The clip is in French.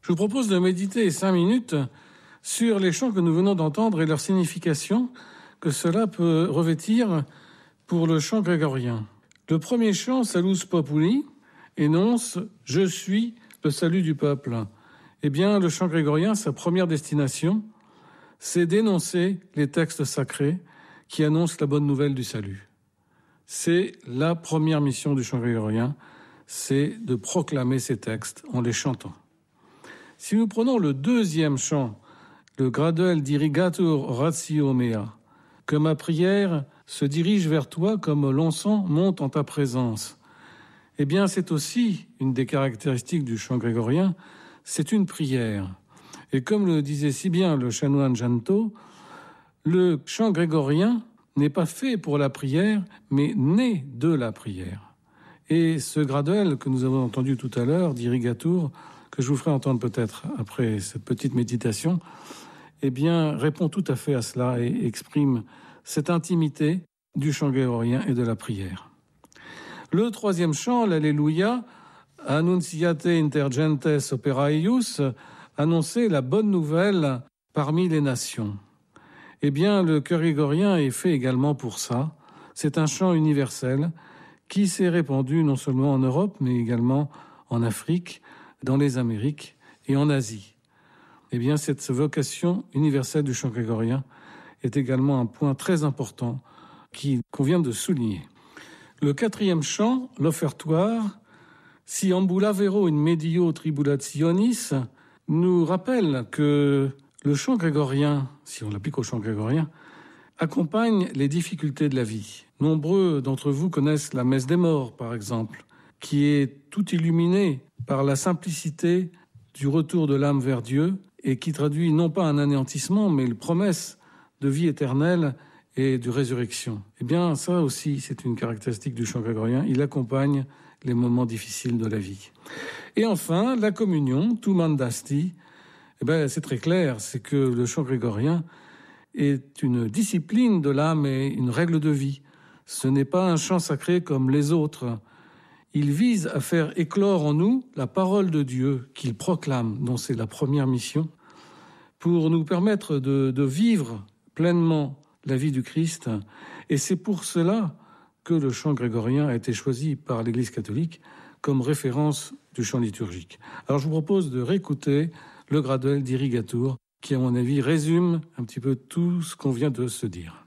Je vous propose de méditer 5 minutes sur les chants que nous venons d'entendre et leur signification que cela peut revêtir pour le chant grégorien. Le premier chant, Salus Populi, énonce « Je suis le salut du peuple ». Eh bien, le chant grégorien, sa première destination, c'est d'énoncer les textes sacrés qui annoncent la bonne nouvelle du salut. C'est la première mission du chant grégorien, c'est de proclamer ces textes en les chantant. Si nous prenons le deuxième chant, le Graduel dirigatur oratio mea, que ma prière se dirige vers toi comme l'encens monte en ta présence, eh bien c'est aussi une des caractéristiques du chant grégorien, c'est une prière. Et comme le disait si bien le chanoine Janto, le chant grégorien n'est pas fait pour la prière, mais né de la prière. Et ce graduel que nous avons entendu tout à l'heure, dirigatur, que je vous ferai entendre peut-être après cette petite méditation, eh bien, répond tout à fait à cela et exprime cette intimité du chant grégorien et de la prière. Le troisième chant, l'Alléluia, Annunciate inter gentes opera eius, annoncer la bonne nouvelle parmi les nations. Eh bien, le chœur grégorien est fait également pour ça. C'est un chant universel qui s'est répandu non seulement en Europe, mais également en Afrique, dans les Amériques et en Asie. Eh bien, cette vocation universelle du chant grégorien est également un point très important qu'il convient de souligner. Le quatrième chant, l'offertoire, Si ambulavero in medio tribulationis, nous rappelle que le chant grégorien, si on l'applique au chant grégorien, accompagne les difficultés de la vie. Nombreux d'entre vous connaissent la messe des morts, par exemple, qui est tout illuminée par la simplicité du retour de l'âme vers Dieu et qui traduit non pas un anéantissement, mais une promesse de vie éternelle et de résurrection. Eh bien, ça aussi, c'est une caractéristique du chant grégorien. Il accompagne les moments difficiles de la vie. Et enfin, la communion, tu mandasti, eh bien, c'est très clair, c'est que le chant grégorien est une discipline de l'âme et une règle de vie. Ce n'est pas un chant sacré comme les autres. Il vise à faire éclore en nous la parole de Dieu qu'il proclame, dont c'est la première mission, pour nous permettre de vivre pleinement la vie du Christ. Et c'est pour cela que le chant grégorien a été choisi par l'Église catholique comme référence du chant liturgique. Alors je vous propose de réécouter le Graduel dirigatur, qui à mon avis résume un petit peu tout ce qu'on vient de se dire.